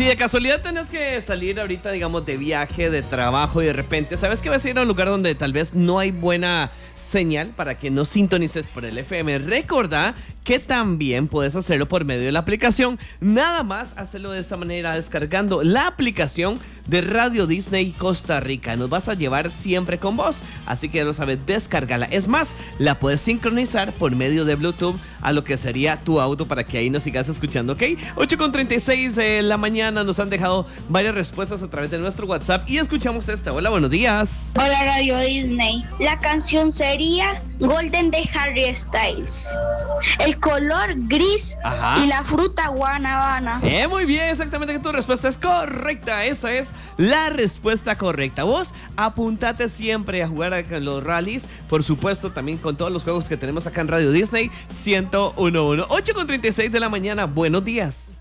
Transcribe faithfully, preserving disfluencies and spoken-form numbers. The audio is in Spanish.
Si de casualidad tenés que salir ahorita, digamos, de viaje, de trabajo y de repente sabes que vas a ir a un lugar donde tal vez no hay buena señal para que no sintonices por el F M, recordá que también puedes hacerlo por medio de la aplicación. Nada más hacerlo de esta manera, descargando la aplicación de Radio Disney Costa Rica. Nos vas a llevar siempre con vos, así que ya lo sabes, descárgala. Es más, la puedes sincronizar por medio de Bluetooth a lo que sería tu auto para que ahí nos sigas escuchando, ¿ok? ocho con treinta y seis de la mañana, nos han dejado varias respuestas a través de nuestro WhatsApp y escuchamos esta. Hola, buenos días. Hola, Radio Disney. La canción sería Golden de Harry Styles. El color gris. Ajá. Y la fruta guanábana. Eh, muy bien, exactamente, que tu respuesta es correcta. Esa es la respuesta correcta. Vos apuntate siempre a jugar a los rallies, por supuesto, también con todos los juegos que tenemos acá en Radio Disney ciento uno punto uno. ocho con treinta y seis de la mañana, buenos días.